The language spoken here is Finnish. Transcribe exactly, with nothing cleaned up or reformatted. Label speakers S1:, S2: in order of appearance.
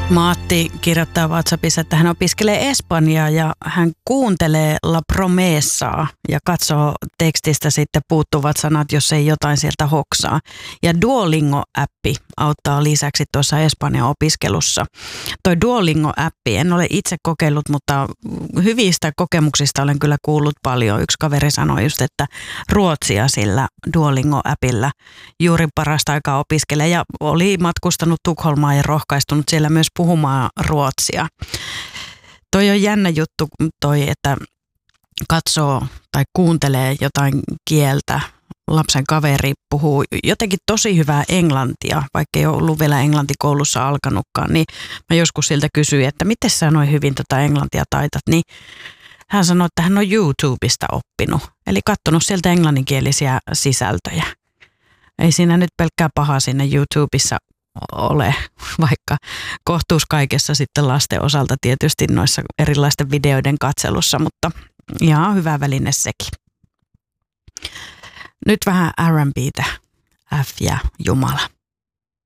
S1: Maatti kirjoittaa WhatsAppissa, että hän opiskelee espanjaa ja hän kuuntelee La Promessaa ja katsoo tekstistä sitten puuttuvat sanat, jos ei jotain sieltä hoksaa. Ja Duolingo-appi auttaa lisäksi tuossa espanjan opiskelussa. Toi Duolingo-appi, en ole itse kokeillut, mutta hyvistä kokemuksista olen kyllä kuullut paljon. Yksi kaveri sanoi just, että ruotsia sillä Duolingo-appilla juuri parasta aikaa opiskelee ja oli matkustanut Tukholmaan ja rohkaistunut siellä myös puhumaan ruotsia. Toi on jännä juttu toi, että katsoo tai kuuntelee jotain kieltä. Lapsen kaveri puhuu jotenkin tosi hyvää englantia, vaikka ei ole ollut vielä englantikoulussa alkanutkaan. Niin mä joskus siltä kysyin, että miten sä noin hyvin tota englantia taitat, niin hän sanoi, että hän on YouTubesta oppinut. Eli katsonut sieltä englanninkielisiä sisältöjä. Ei siinä nyt pelkkää pahaa sinne YouTubessa ole, vaikka kohtuus kaikessa sitten lasten osalta tietysti noissa erilaisten videoiden katselussa, mutta ihan hyvä väline sekin. Nyt vähän R and B:tä, F ja Jumala.